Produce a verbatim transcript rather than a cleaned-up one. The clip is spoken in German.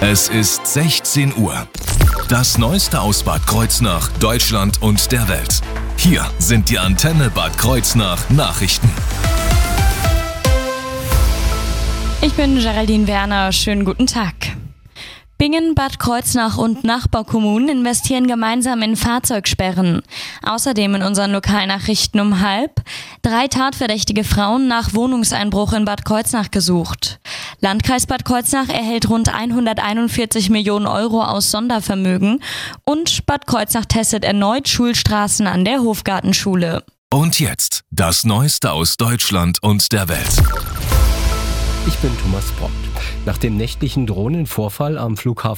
Es ist sechzehn Uhr. Das Neueste aus Bad Kreuznach, Deutschland und der Welt. Hier sind die Antenne Bad Kreuznach Nachrichten. Ich bin Geraldine Werner, schönen guten Tag. Bingen, Bad Kreuznach und Nachbarkommunen investieren gemeinsam in Fahrzeugsperren. Außerdem in unseren Lokalnachrichten um halb. Drei tatverdächtige Frauen nach Wohnungseinbruch in Bad Kreuznach gesucht. Landkreis Bad Kreuznach erhält rund hunderteinundvierzig Millionen Euro aus Sondervermögen. Und Bad Kreuznach testet erneut Schulstraßen an der Hofgartenschule. Und jetzt das Neueste aus Deutschland und der Welt. Ich bin Thomas Brott. Nach dem nächtlichen Drohnenvorfall am Flughafen